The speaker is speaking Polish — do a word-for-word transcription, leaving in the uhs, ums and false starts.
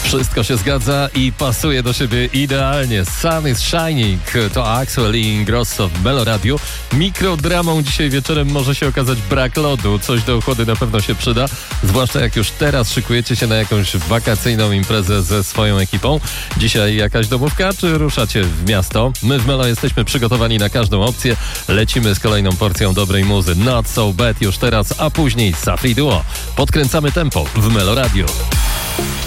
Wszystko się zgadza i pasuje do siebie idealnie. Sun is Shining to Axwell i Ingrosso w Meloradiu. Mikrodramą dzisiaj wieczorem może się okazać brak lodu. Coś do ochłody na pewno się przyda, zwłaszcza jak już teraz szykujecie się na jakąś wakacyjną imprezę ze swoją ekipą. Dzisiaj jakaś domówka, czy ruszacie w miasto? My w Melo jesteśmy przygotowani na każdą opcję. Lecimy z kolejną porcją dobrej muzy. Not So Bad już teraz, a później Safri Duo. Podkręcamy tempo w Meloradiu.